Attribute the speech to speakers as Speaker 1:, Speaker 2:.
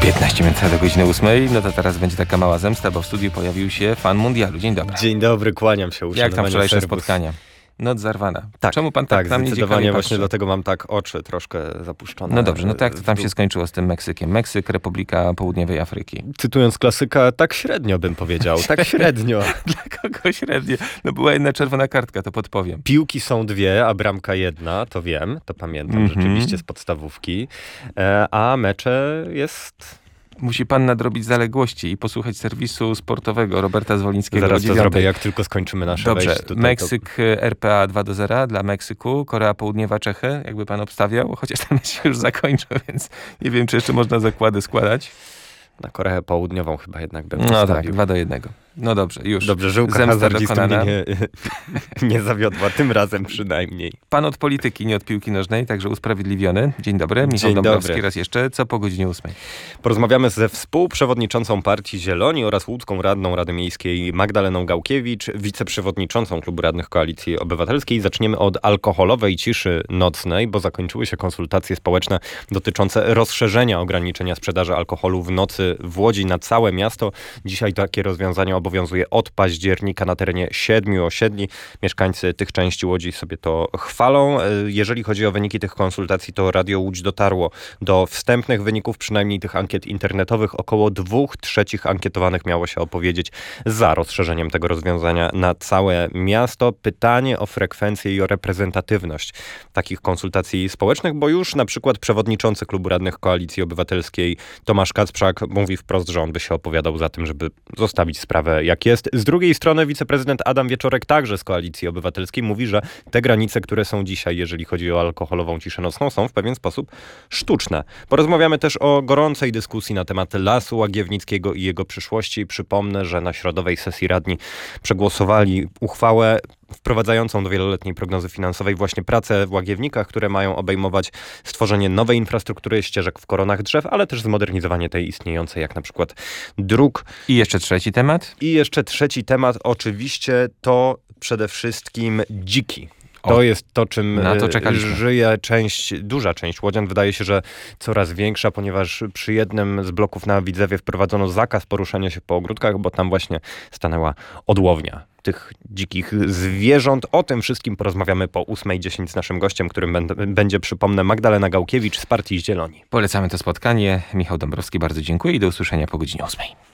Speaker 1: 15 minut do godziny 8. No to teraz będzie taka mała zemsta, bo w studiu pojawił się fan mundialu. Dzień dobry.
Speaker 2: Dzień dobry, kłaniam się.
Speaker 1: Jak tam wczorajsze spotkania? Noc zarwana.
Speaker 2: Tak,
Speaker 1: czemu pan tak na mnie
Speaker 2: zdecydowanie właśnie
Speaker 1: patrzy?
Speaker 2: dlatego mam tak oczy troszkę zapuszczone.
Speaker 1: No dobrze, no to jak to tam się skończyło z tym Meksykiem? Meksyk, Republika Południowej Afryki.
Speaker 2: Cytując klasyka, tak średnio bym powiedział, tak średnio.
Speaker 1: Dla kogo średnio? No była jedna czerwona kartka, to podpowiem.
Speaker 2: Piłki są dwie, a bramka jedna, to wiem, to pamiętam rzeczywiście z podstawówki, a mecze jest...
Speaker 1: Musi pan nadrobić zaległości i posłuchać serwisu sportowego Roberta Zwolińskiego.
Speaker 2: Zaraz to zrobię, jak tylko skończymy nasze
Speaker 1: Dobrze,
Speaker 2: wejście tutaj.
Speaker 1: Meksyk, RPA 2-0 dla Meksyku, Korea Południowa, Czechy, jakby pan obstawiał, chociaż ten mecz się już zakończył, więc nie wiem, czy jeszcze można zakłady składać.
Speaker 2: Na Koreę Południową chyba jednak bym
Speaker 1: No
Speaker 2: postawił.
Speaker 1: tak, 2-1. No dobrze, już.
Speaker 2: Dobrze, żyłka
Speaker 1: Zemsta
Speaker 2: hazardzistą
Speaker 1: dokonana.
Speaker 2: mnie nie zawiodła, tym razem przynajmniej.
Speaker 1: Pan od polityki, nie od piłki nożnej, także usprawiedliwiony. Dzień dobry, Michał
Speaker 2: Dzień
Speaker 1: Dąbrowski
Speaker 2: dobry.
Speaker 1: raz jeszcze. Co po godzinie 8?
Speaker 2: Porozmawiamy ze współprzewodniczącą Partii Zieloni oraz łódzką radną Rady Miejskiej Magdaleną Gałkiewicz, wiceprzewodniczącą Klubu Radnych Koalicji Obywatelskiej. Zaczniemy od alkoholowej ciszy nocnej, bo zakończyły się konsultacje społeczne dotyczące rozszerzenia ograniczenia sprzedaży alkoholu w nocy w Łodzi na całe miasto. Dzisiaj takie rozwiązanie obowiązuje od października na terenie 7 osiedli. Mieszkańcy tych części Łodzi sobie to chwalą. Jeżeli chodzi o wyniki tych konsultacji, to Radio Łódź dotarło do wstępnych wyników, przynajmniej tych ankiet internetowych. Około 2/3 ankietowanych miało się opowiedzieć za rozszerzeniem tego rozwiązania na całe miasto. Pytanie o frekwencję i o reprezentatywność takich konsultacji społecznych, bo już na przykład przewodniczący Klubu Radnych Koalicji Obywatelskiej Tomasz Kacprzak mówi wprost, że on by się opowiadał za tym, żeby zostawić sprawę jak jest. Z drugiej strony wiceprezydent Adam Wieczorek, także z Koalicji Obywatelskiej, mówi, że te granice, które są dzisiaj, jeżeli chodzi o alkoholową ciszę nocną, są w pewien sposób sztuczne. Porozmawiamy też o gorącej dyskusji na temat Lasu Łagiewnickiego i jego przyszłości. Przypomnę, że na środowej sesji radni przegłosowali uchwałę wprowadzającą do wieloletniej prognozy finansowej właśnie prace w Łagiewnikach, które mają obejmować stworzenie nowej infrastruktury, ścieżek w koronach drzew, ale też zmodernizowanie tej istniejącej, jak na przykład dróg.
Speaker 1: I jeszcze trzeci temat?
Speaker 2: I jeszcze trzeci temat, oczywiście to przede wszystkim dziki. To jest to, czym żyje duża część łodzian. Wydaje się, że coraz większa, ponieważ przy jednym z bloków na Widzewie wprowadzono zakaz poruszania się po ogródkach, bo tam właśnie stanęła odłownia tych dzikich zwierząt. O tym wszystkim porozmawiamy po 8:10 z naszym gościem, którym będzie, przypomnę, Magdalena Gałkiewicz z Partii Zieloni.
Speaker 1: Polecamy to spotkanie. Michał Dąbrowski, bardzo dziękuję i do usłyszenia po godzinie 8.